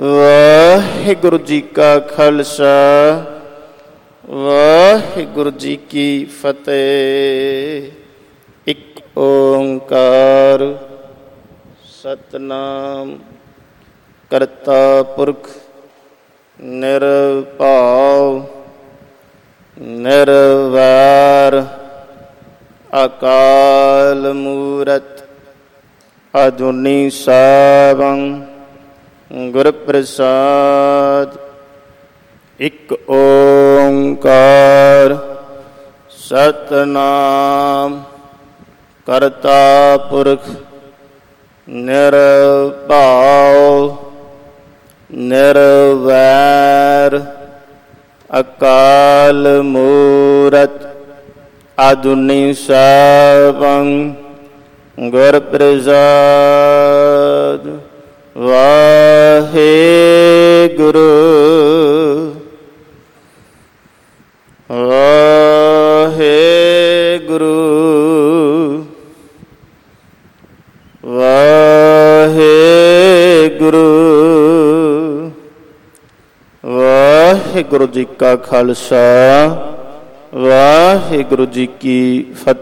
ਵਾਹਿਗੁਰੂ ਜੀ ਕਾ ਖਾਲਸਾ ਵਾਹਿਗੁਰੂ ਜੀ ਕੀ ਫਤਿਹ। ਇੱਕ ਓਂਕਾਰ ਸਤਿਨਾਮ ਕਰਤਾ ਪੁਰਖ ਨਿਰਭਉ ਨਿਰਵੈਰ ਅਕਾਲ ਮੂਰਤ ਅਜੂਨੀ ਸੈਭੰ ਗੁਰ ਪ੍ਰਸਾਦ। ਇੱਕ ਓਂਕਾਰ ਸਤਿਨਾਮ ਕਰਤਾ ਪੁਰਖ ਨਿਰਭਉ ਨਿਰਵੈਰ ਅਕਾਲ ਮੂਰਤ ਅਜੂਨੀ ਸੈਭੰ ਗੁਰ ਪ੍ਰਸਾਦ। ਵਾਹਿਗੁਰੂ ਵਾਹਿਗੁਰੂ ਵਾਹਿਗੁਰੂ। ਵਾਹਿਗੁਰੂ ਜੀ ਕਾ ਖਾਲਸਾ ਵਾਹਿਗੁਰੂ ਜੀ ਕੀ ਫਤਿਹ।